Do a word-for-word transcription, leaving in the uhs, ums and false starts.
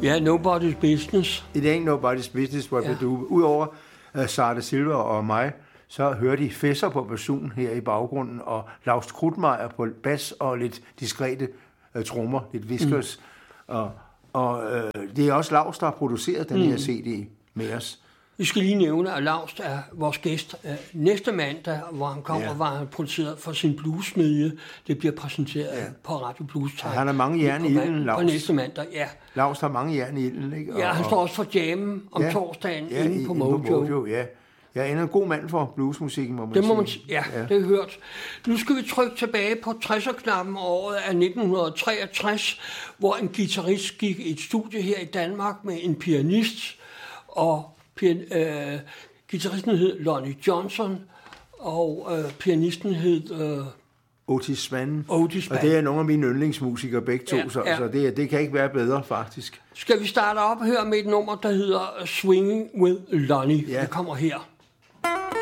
Ja, nobody's business. It ain't nobody's business, what we do. Udover uh, Sarte Silva og mig, så hører de Fesser på basun her i baggrunden, og Laust Krudtmeier på bas og lidt diskrete uh, trommer, lidt whiskers. Mm. Og, og uh, det er også Laust, der har produceret den mm. her C D med os. Vi skal lige nævne, at Laust er vores gæst uh, næste mandag, hvor han kommer, ja. var han produceret for sin bluesmedie. Det bliver præsenteret ja. på Radio Blues Time. Han har mange jern i ilden, Laust. På næste mandag, ja. Laust har mange jern i ilden, ikke? Og, ja, han står også for jammen om ja, torsdagen ja, inde på Mojo. På Mojo ja. Jeg er en god mand for bluesmusikken, må man det må sige. Man, ja, ja, det er hørt. Nu skal vi trykke tilbage på tresser-knappen året af nitten treogtres, hvor en guitarist gik i et studie her i Danmark med en pianist, og pian, øh, guitaristen hed Lonnie Johnson, og øh, pianisten hed... Øh, Otis Spann. Otis Spann. Og det er nogle af mine yndlingsmusikere begge to, ja, så, ja. så det, det kan ikke være bedre, faktisk. Skal vi starte op her med et nummer, der hedder Swinging with Lonnie? Ja. Det kommer her.